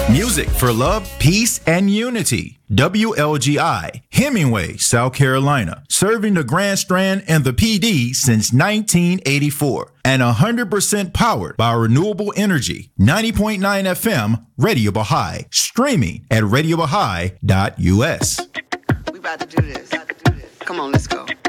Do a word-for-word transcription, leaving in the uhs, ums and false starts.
Music for love, peace, and unity. W L G I, Hemingway, South Carolina. Serving the Grand Strand and the P D since nineteen eighty-four. And one hundred percent powered by renewable energy. ninety point nine F M, Radio Baha'i. Streaming at radio baha'i dot u s. We about to do this. Come on, let's go.